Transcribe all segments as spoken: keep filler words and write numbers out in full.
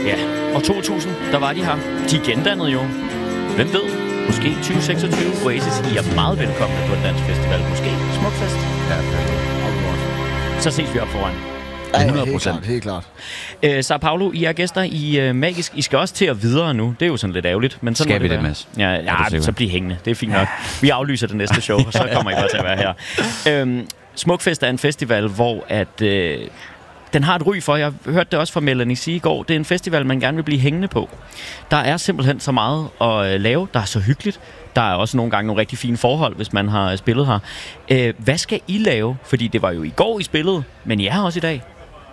Ja, og to tusind, der var de her. De gendannede jo. Hvem ved? Måske tyve seksogtyve. Oasis, I er meget velkomne på en dansk festival. Måske Smukfest. Ja, perfekt. Så ses vi op foran. hundrede procent. Helt klart. Øh, Sao Paulo, I er gæster i uh, Magisk. I skal også til at videre nu. Det er jo sådan lidt ærgerligt. Men sådan skal vi det, det, Mads? Ja, ja, ja så bliv hængende. Det er fint nok. Vi aflyser det næste show, og så kommer I bare til at være her. Øhm, Smukfest er en festival, hvor at, øh, den har et ry for. Jeg hørte det også fra Melanie sige i går. Det er en festival, man gerne vil blive hængende på. Der er simpelthen så meget at lave. Der er så hyggeligt. Der er også nogle gange nogle rigtig fine forhold, hvis man har spillet her. Øh, hvad skal I lave? Fordi det var jo i går, I spillede, men I er også i dag.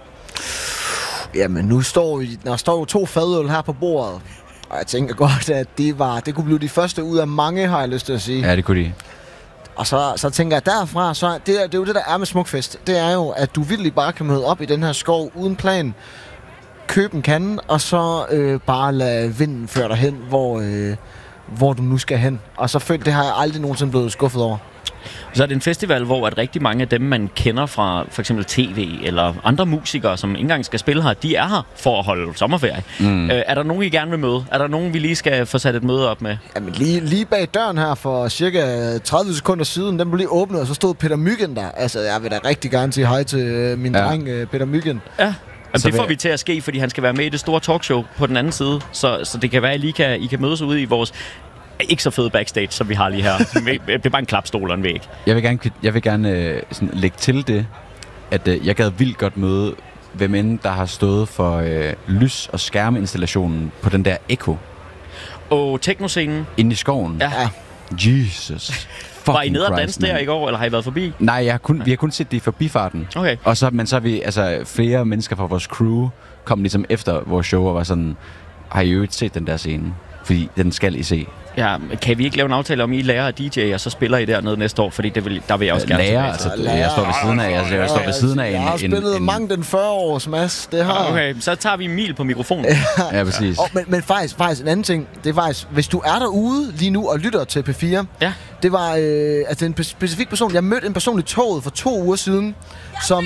Jamen, nu står, vi, der står jo to fadøl her på bordet. Og jeg tænker godt, at det, var, det kunne blive de første ud af mange, har jeg lyst til at sige. Ja, det kunne de. Og så, så tænker jeg derfra, så det, det er jo det, der er med Smukfest. Det er jo, at du virkelig bare kan møde op i den her skov uden plan, købe en kande, og så øh, bare lade vinden føre dig hen, hvor, øh, hvor du nu skal hen. Og så følte det har jeg aldrig nogensinde blevet skuffet over. Så er det en festival, hvor at rigtig mange af dem, man kender fra for eksempel tv eller andre musikere, som ikke engang skal spille her, de er her for at holde sommerferie. Mm. Øh, er der nogen, I gerne vil møde? Er der nogen, vi lige skal få sat et møde op med? Jamen lige, lige bag døren her for cirka tredive sekunder siden, den blev lige åbnet, og så stod Peter Myggen der. Altså, jeg vil da rigtig gerne sige hej til øh, min ja. dreng, øh, Peter Myggen. Ja. Jamen, det får vi til at ske, fordi han skal være med i det store talkshow på den anden side. Så, så det kan være, at I lige kan, I kan mødes ude i vores ikke så fede backstage, som vi har lige her. Det er bare en klapstol og en væg. Jeg vil gerne, jeg vil gerne øh, sådan lægge til det, at øh, jeg gad vildt godt møde, hvem end der har stået for øh, lys- og skærmeinstallationen på den der Echo. Og teknoscenen. Inde i skoven. Ja. Jesus. Var I nede og danse der i går, eller har I været forbi? Nej, jeg har kun, vi har kun set det i forbifarten. Okay. Og så, men så har vi, altså flere mennesker fra vores crew kom ligesom efter vores show og var sådan, har I jo ikke set den der scene? Fordi den skal I se. Ja, kan vi ikke lave en aftale om, I lærer af D J, og så spiller I dernede næste år? Fordi det vil, der vil jeg også gerne lærer, altså, lærer. Jeg står ved siden af, altså, jeg står ved siden af en... Jeg har spillet en, mange den fyrre års Mads, det har okay, så tager vi Emil på mikrofonen. Ja, ja præcis. Og, men, men faktisk, faktisk en anden ting, det er faktisk, hvis du er derude lige nu og lytter til P fire, ja. Det var øh, altså en specifik person, jeg mødte en person i toget for to uger siden, jeg som...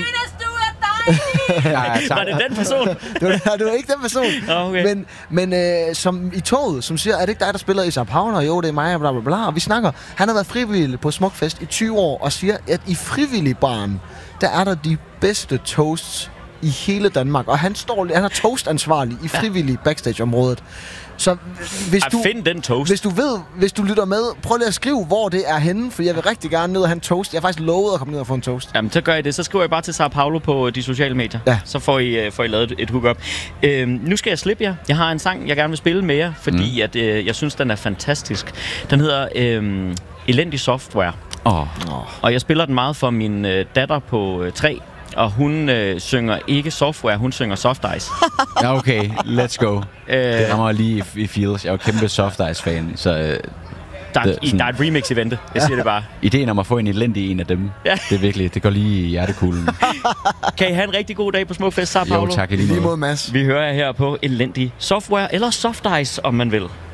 ja, var det den person? det, var, det var ikke den person. Okay. Men, men øh, som i toget, som siger, er det ikke dig, der spiller i Sao Paulo? Jo, det er mig, og bla bla bla. Og vi snakker. Han har været frivillig på Smukfest i tyve år, og siger, at i frivilligbaren, der er der de bedste toasts i hele Danmark. Og han står, han er toastansvarlig i frivillig backstage-området. Så hvis du, find den toast. Hvis du ved, hvis du lytter med, prøv lige at skrive, hvor det er henne, for jeg vil rigtig gerne ned og have en toast. Jeg har faktisk lovet at komme ned og få en toast. Jamen, så gør I det. Så skriver jeg bare til Sao Paulo på de sociale medier. Ja. Så får I, uh, får I lavet et, et hookup. Øhm, nu skal jeg slippe jer. Jeg har en sang, jeg gerne vil spille med jer, fordi mm. at, øh, jeg synes, den er fantastisk. Den hedder øh, Elendig Software. Oh. Oh. Og jeg spiller den meget for min øh, datter på øh, tre. Og hun øh, synger ikke software, hun synger Soft Ice. Ja, okay. Let's go. Øh, det rammer lige i, i feels. Jeg er jo kæmpe Soft Ice-fan, så... Øh, der, det, sådan, der er et remix i vente, jeg siger det bare. Ideen om at få en elendig en af dem, ja. Det er virkelig, det går lige i hjertekuglen. Kan I have en rigtig god dag på Smukfest, Sao Paulo? Jo, tak i lige måde. Mads. Vi hører jer her på Elendig Software, eller Soft Ice, om man vil.